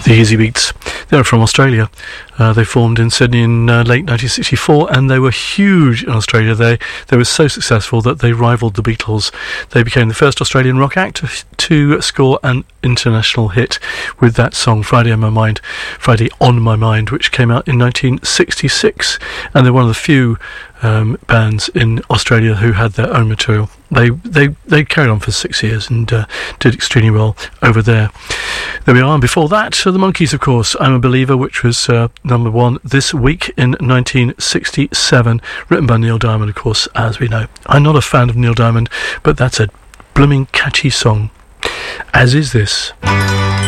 The Easy Beats. They're from Australia. They formed in Sydney in late 1964, and they were huge in Australia. They were so successful that they rivaled the Beatles. They became the first Australian rock act to score an international hit with that song Friday on My Mind, which came out in 1966, and they're one of the few bands in Australia who had their own material. They carried on for 6 years and did extremely well over there. There we are. And before that, the Monkees, of course, I'm a Believer, which was number one this week in 1967, written by Neil Diamond, of course, as we know. I'm not a fan of Neil Diamond, but that's a blooming catchy song, as is this.